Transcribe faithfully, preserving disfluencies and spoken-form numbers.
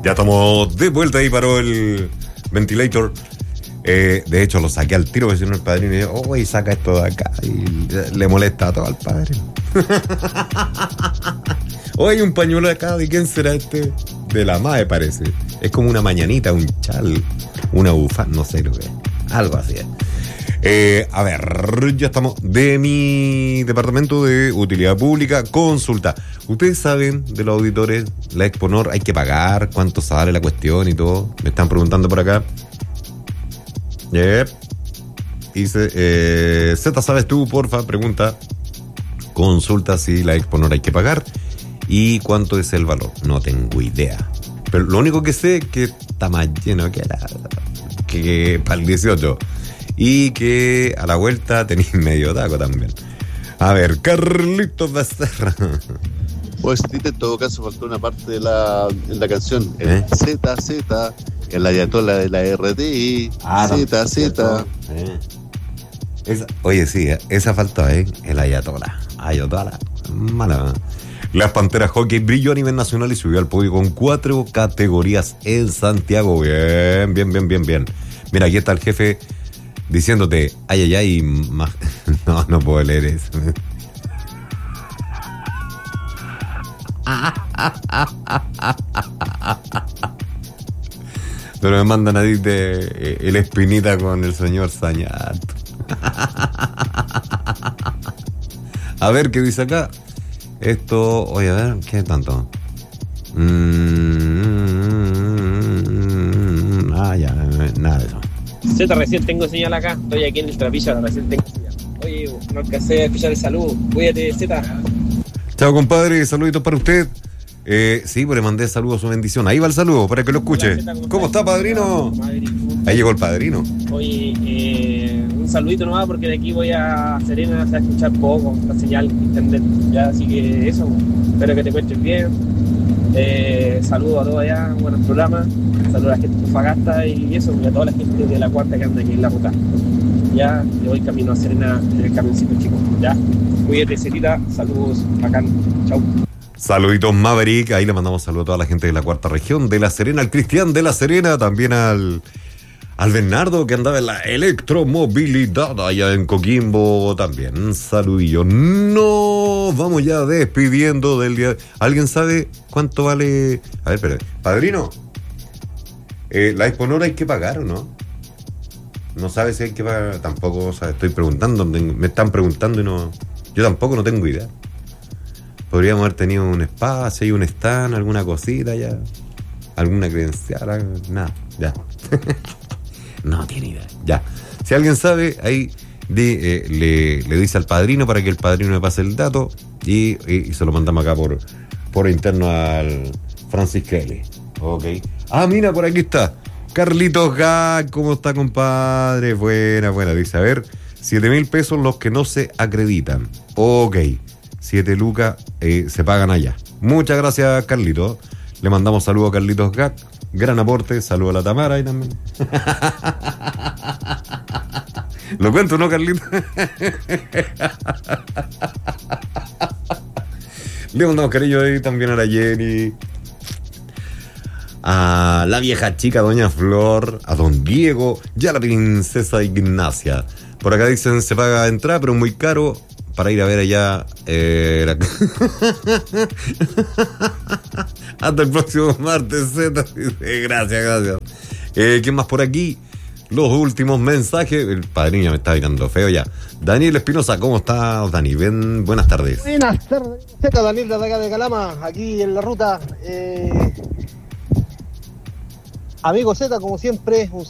Ya estamos de vuelta ahí, paró el ventilator. Eh, de hecho, lo saqué al tiro, porque si no el padrino y yo, oh, y saca esto de acá. Y le molesta a todo al padrino. Oh, hay un pañuelo acá, ¿de quién será este? De la M A E parece. Es como una mañanita, un chal, una bufanda, no sé lo que es. Algo así es. Eh, a ver, ya estamos de mi departamento de utilidad pública. Consulta. ¿Ustedes saben de los auditores la Exponor? ¿Hay que pagar? ¿Cuánto sale la cuestión y todo? Me están preguntando por acá. Yep. Dice, eh, Z, ¿sabes tú? Porfa, pregunta. Consulta si la Exponor hay que pagar y cuánto es el valor. No tengo idea. Pero lo único que sé es que está más lleno que, la, que, que para el dieciocho. Y que a la vuelta tenéis medio taco también. A ver, Carlitos Becerra. Pues en todo caso faltó una parte de la, de la canción. El ¿Eh? Z Z, el ayatola de la R T I. Ah, Z Z. Eh. Esa, oye, sí, esa faltó, ¿eh? El ayatola. Ayatola. Mala. Las Panteras Hockey brilló a nivel nacional y subió al podio con cuatro categorías en Santiago. Bien, bien, bien, bien, bien. Mira, aquí está el jefe diciéndote, ay, ay, ay, ma... no, no puedo leer eso. Pero me mandan a decir de el Espinita con el señor Sañato. A ver, ¿qué dice acá? Esto, oye, a ver, ¿qué tanto? Mm, ah, ya, nada de eso. Z, recién tengo señal acá. Estoy aquí en el Trapilla, recién tengo señal. Oye, no alcancé a escuchar el saludo. Cuídate, Z. Chao, compadre, saluditos para usted. Eh, sí, pues le mandé saludos, su bendición. Ahí va el saludo para que lo escuche. Hola, ¿cómo, ¿Cómo está, padrino? Ahí llegó el padrino. Oye, eh, un saludito nomás porque de aquí voy a Serena, se va a escuchar poco la señal internet. Ya, así que eso, espero que te encuentres bien. Eh, saludos a todos allá, buenos programas. Saludos a la gente de Antofagasta y eso, y a toda la gente de la cuarta que anda aquí en la ruta. Ya, yo voy camino a Serena en el camioncito, chicos. Ya, cuídate, Cerita. Saludos, bacán. Chau. Saluditos, Maverick. Ahí le mandamos saludos a toda la gente de la cuarta región, de La Serena, al Cristian de La Serena, también al, al Bernardo que andaba en la electromovilidad allá en Coquimbo también. Un saludillo. Nos vamos ya despidiendo del día. ¿Alguien sabe cuánto vale? A ver, espera. Padrino, eh, ¿la Exponor hay que pagar o no? No sabe si hay que pagar. Tampoco, o sea, estoy preguntando. Me están preguntando y no. Yo tampoco no tengo idea. Podríamos haber tenido un espacio y un stand, alguna cosita ya. Alguna credencial, nada, ya. No tiene idea, ya. Si alguien sabe, ahí de, eh, le, le dice al padrino para que el padrino le pase el dato y, y, y se lo mandamos acá por, por interno al Francis Kelly. Ok. Ah, mira, por aquí está. Carlitos Gag, ¿cómo está, compadre? Buena, buena. Dice, a ver, siete mil pesos los que no se acreditan. Ok. Siete lucas eh, se pagan allá. Muchas gracias, Carlitos. Le mandamos saludos a Carlitos Gag. Gran aporte. Saludos a la Tamara ahí también. ¿Lo cuento, no, Carlitos? Le mandamos cariño ahí también a la Jenny, a la vieja chica Doña Flor, a Don Diego y a la princesa Ignacia. Por acá dicen se paga entrar, pero muy caro para ir a ver allá eh, la... Hasta el próximo martes, Z. Gracias, gracias. Eh, ¿Quién más por aquí? Los últimos mensajes. El padrino me está mirando feo ya. Daniel Espinosa, ¿cómo estás, Dani? Ven, buenas tardes. Buenas tardes, Z, Daniel de acá de Calama, aquí en la ruta. Eh... Amigo Z, como siempre, un